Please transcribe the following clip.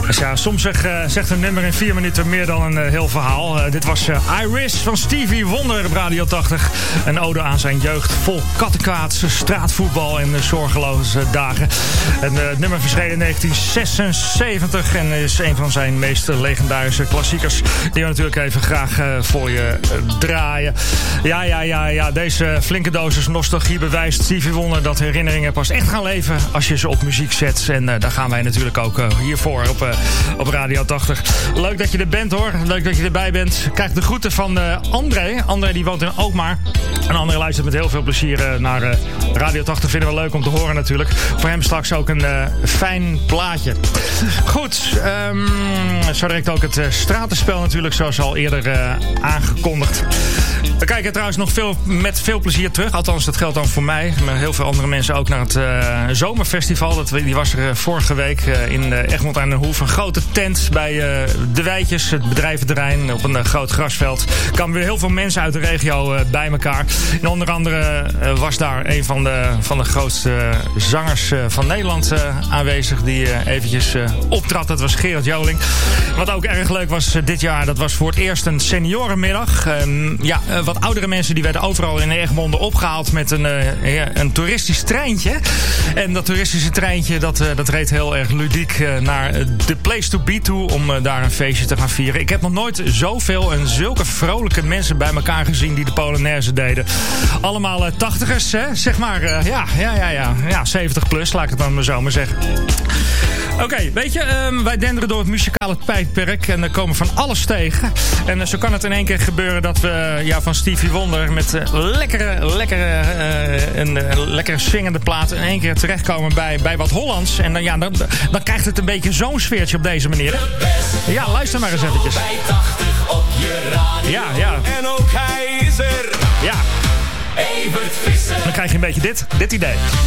Dus ja, soms zegt een nummer in 4 minuten meer dan een heel verhaal. Dit was Iris van Stevie Wonder op Radio 80. Een ode aan zijn jeugd vol kattenkwaad, straatvoetbal en zorgeloze dagen. En het nummer verscheen in 1976 en is een van zijn meest legendarische klassiekers. Die we natuurlijk even graag voor je draaien. Ja, deze flinke dosis nostalgie bewijst Stevie Wonder dat herinneringen pas echt gaan leven als je ze op muziek zet. En daar gaan wij natuurlijk ook hiervoor op Radio 80. Leuk dat je er bent hoor. Leuk dat je erbij bent. Krijg de groeten van André. André die woont in Alkmaar. En André luistert met heel veel plezier naar Radio 80. Vinden we leuk om te horen natuurlijk. Voor hem straks ook een fijn plaatje. Goed. Zo direct ook het stratenspel natuurlijk. Zoals al eerder aangekondigd. We kijken trouwens nog met veel plezier terug. Althans, dat geldt dan voor mij. Maar heel veel andere mensen ook naar het zomerfestival. Die was er vorige week in Egmond aan de Hoef. Een grote tent bij de Wijtjes, het bedrijventerrein, op een groot grasveld. Er kwamen weer heel veel mensen uit de regio bij elkaar. En onder andere was daar een van de grootste zangers van Nederland aanwezig. Die eventjes optrad. Dat was Gerard Joling. Wat ook erg leuk was dit jaar, dat was voor het eerst een seniorenmiddag. Wat oudere mensen die werden overal in Egmond opgehaald met een toeristisch treintje. En dat toeristische treintje dat reed heel erg ludiek naar de place to be toe om daar een feestje te gaan vieren. Ik heb nog nooit zoveel en zulke vrolijke mensen bij elkaar gezien die de Polonaise deden. Allemaal 80ers, hè? Zeg maar. Ja, 70 plus, laat ik het dan maar zo maar zeggen. Oké, weet je, wij denderen door het muzikale tijdperk en er komen van alles tegen. En zo kan het in één keer gebeuren dat we van Stevie Wonder met lekkere swingende plaat in één keer terechtkomen bij wat Hollands. En dan krijgt het een beetje zo'n sfeertje op deze manier. Ja, luister maar eens eventjes. Bij 80 op je radio. Ja. En ook hij is er. Ja. Evert Visser. Dan krijg je een beetje dit idee.